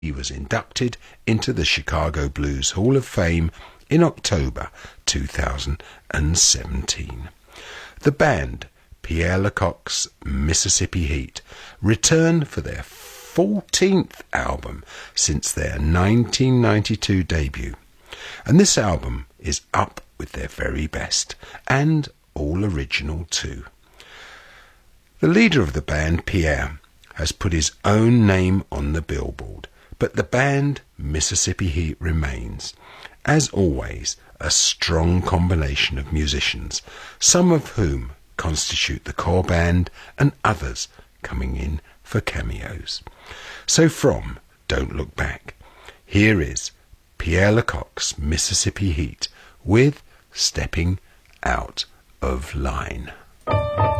He was inducted into the Chicago Blues Hall of Fame in October 2017. The band, Pierre Lecoq's Mississippi Heat, returned for their 14th album since their 1992 debut. And this album is up with their very best, and all original too. The leader of the band, Pierre, has put his own name on the billboard, but the band Mississippi Heat remains, as always, a strong combination of musicians, some of whom constitute the core band and others coming in for cameos. So from Don't Look Back, here is Pierre Lecoq's Mississippi Heat with Stepping Out of Line.